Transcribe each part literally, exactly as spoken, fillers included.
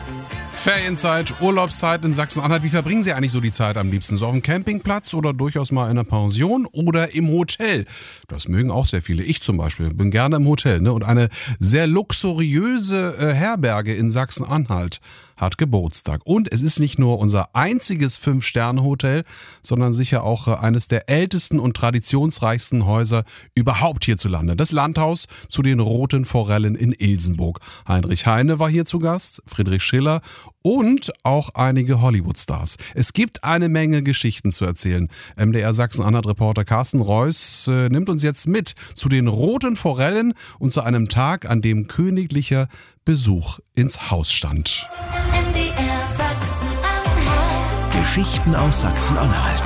Ferienzeit, Urlaubszeit in Sachsen-Anhalt. Wie verbringen Sie eigentlich so die Zeit am liebsten? So auf dem Campingplatz oder durchaus mal in einer Pension oder im Hotel? Das mögen auch sehr viele. Ich zum Beispiel bin gerne im Hotel. Ne? Und eine sehr luxuriöse äh, Herberge in Sachsen-Anhalt hat Geburtstag. Und es ist nicht nur unser einziges Fünf-Sterne-Hotel, sondern sicher auch eines der ältesten und traditionsreichsten Häuser überhaupt hierzulande. Das Landhaus zu den Roten Forellen in Ilsenburg. Heinrich Heine war hier zu Gast, Friedrich Schiller und auch einige Hollywood-Stars. Es gibt eine Menge Geschichten zu erzählen. M D R Sachsen-Anhalt-Reporter Carsten Reuss äh, nimmt uns jetzt mit zu den Roten Forellen und zu einem Tag, an dem königlicher Besuch ins Haus stand. M D R Sachsen-Anhalt. Geschichten aus Sachsen-Anhalt.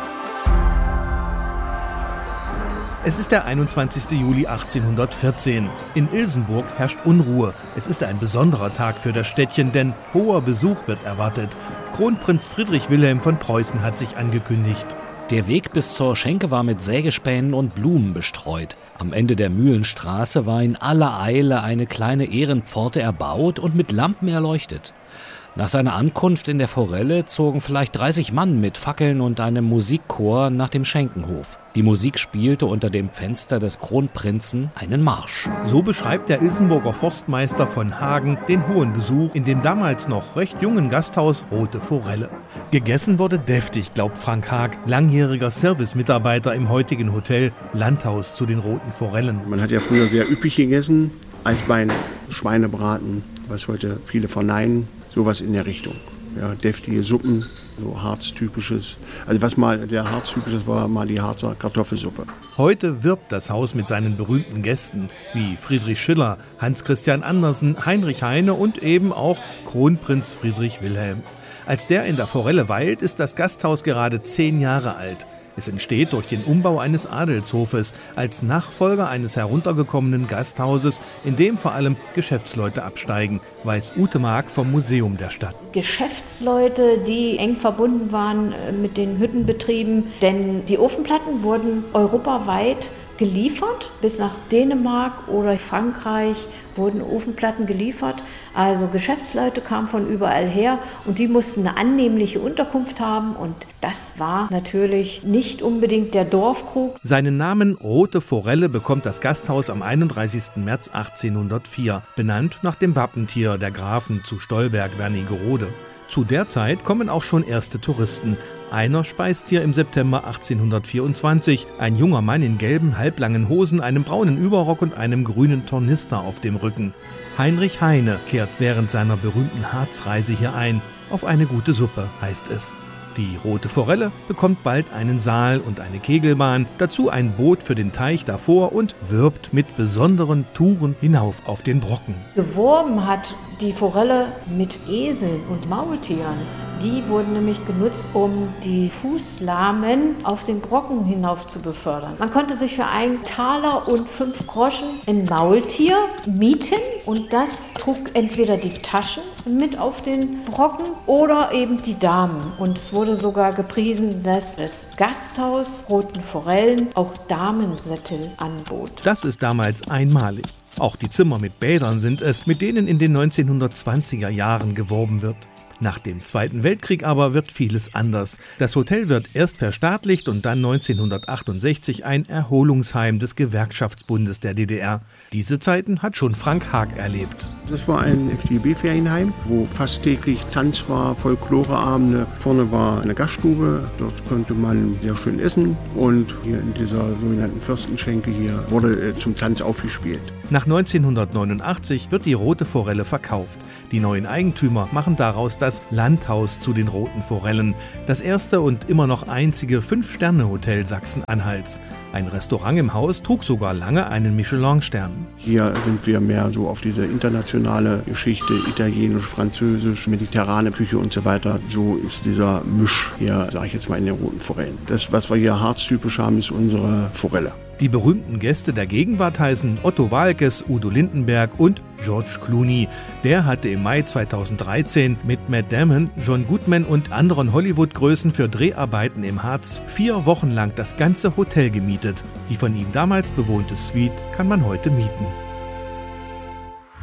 Es ist der einundzwanzigste Juli achtzehnhundertvierzehn. In Ilsenburg herrscht Unruhe. Es ist ein besonderer Tag für das Städtchen, denn hoher Besuch wird erwartet. Kronprinz Friedrich Wilhelm von Preußen hat sich angekündigt. Der Weg bis zur Schenke war mit Sägespänen und Blumen bestreut. Am Ende der Mühlenstraße war in aller Eile eine kleine Ehrenpforte erbaut und mit Lampen erleuchtet. Nach seiner Ankunft in der Forelle zogen vielleicht dreißig Mann mit Fackeln und einem Musikchor nach dem Schenkenhof. Die Musik spielte unter dem Fenster des Kronprinzen einen Marsch. So beschreibt der Ilsenburger Forstmeister von Hagen den hohen Besuch in dem damals noch recht jungen Gasthaus Rote Forelle. Gegessen wurde deftig, glaubt Frank Haag, langjähriger Servicemitarbeiter im heutigen Hotel Landhaus zu den Roten Forellen. Man hat ja früher sehr üppig gegessen, Eisbein, Schweinebraten, was heute viele verneinen. Sowas in der Richtung. Ja, deftige Suppen, so harztypisches. Also was mal der harztypisches war, mal die Harzer Kartoffelsuppe. Heute wirbt das Haus mit seinen berühmten Gästen wie Friedrich Schiller, Hans Christian Andersen, Heinrich Heine und eben auch Kronprinz Friedrich Wilhelm. Als der in der Forelle weilt, ist das Gasthaus gerade zehn Jahre alt. Es entsteht durch den Umbau eines Adelshofes als Nachfolger eines heruntergekommenen Gasthauses, in dem vor allem Geschäftsleute absteigen, weiß Ute Mark vom Museum der Stadt. Geschäftsleute, die eng verbunden waren mit den Hüttenbetrieben, denn die Ofenplatten wurden europaweit geliefert, bis nach Dänemark oder Frankreich wurden Ofenplatten geliefert. Also Geschäftsleute kamen von überall her und die mussten eine annehmliche Unterkunft haben und das war natürlich nicht unbedingt der Dorfkrug. Seinen Namen Rote Forelle bekommt das Gasthaus am einunddreißigsten März achtzehnhundertvier, benannt nach dem Wappentier der Grafen zu Stolberg-Wernigerode. Zu der Zeit kommen auch schon erste Touristen. Einer speist hier im September achtzehnhundertvierundzwanzig. Ein junger Mann in gelben, halblangen Hosen, einem braunen Überrock und einem grünen Tornister auf dem Rücken. Heinrich Heine kehrt während seiner berühmten Harzreise hier ein. Auf eine gute Suppe, heißt es. Die Rote Forelle bekommt bald einen Saal und eine Kegelbahn, dazu ein Boot für den Teich davor und wirbt mit besonderen Touren hinauf auf den Brocken. Geworben hat die Forelle mit Eseln und Maultieren. Die wurden nämlich genutzt, um die Fußlahmen auf den Brocken hinauf zu befördern. Man konnte sich für einen Taler und fünf Groschen ein Maultier mieten und das trug entweder die Taschen mit auf den Brocken oder eben die Damen. Und es wurde sogar gepriesen, dass das Gasthaus Roten Forellen auch Damensättel anbot. Das ist damals einmalig. Auch die Zimmer mit Bädern sind es, mit denen in den neunzehnhundertzwanziger Jahren geworben wird. Nach dem Zweiten Weltkrieg aber wird vieles anders. Das Hotel wird erst verstaatlicht und dann neunzehnhundertachtundsechzig ein Erholungsheim des Gewerkschaftsbundes der D D R. Diese Zeiten hat schon Frank Haag erlebt. Das war ein F D B-Ferienheim, wo fast täglich Tanz war, Folkloreabende. Vorne war eine Gaststube, dort konnte man sehr schön essen. Und hier in dieser sogenannten Fürstenschenke hier wurde äh, zum Tanz aufgespielt. Nach neunzehnhundertneunundachtzig wird die Rote Forelle verkauft. Die neuen Eigentümer machen daraus das Landhaus zu den Roten Forellen, das erste und immer noch einzige Fünf-Sterne-Hotel Sachsen-Anhalts. Ein Restaurant im Haus trug sogar lange einen Michelin-Stern. Hier sind wir mehr so auf diese internationale Geschichte, italienisch, französisch, mediterrane Küche und so weiter. So ist dieser Misch hier, sage ich jetzt mal, in den Roten Forellen. Das, was wir hier harztypisch haben, ist unsere Forelle. Die berühmten Gäste der Gegenwart heißen Otto Waalkes, Udo Lindenberg und George Clooney. Der hatte im Mai zweitausenddreizehn mit Matt Damon, John Goodman und anderen Hollywood-Größen für Dreharbeiten im Harz vier Wochen lang das ganze Hotel gemietet. Die von ihm damals bewohnte Suite kann man heute mieten.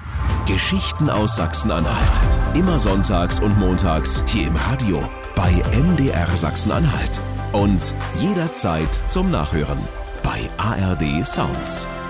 Geschichten aus Sachsen-Anhalt. Immer sonntags und montags hier im Radio bei M D R Sachsen-Anhalt. Und jederzeit zum Nachhören bei A R D Sounds.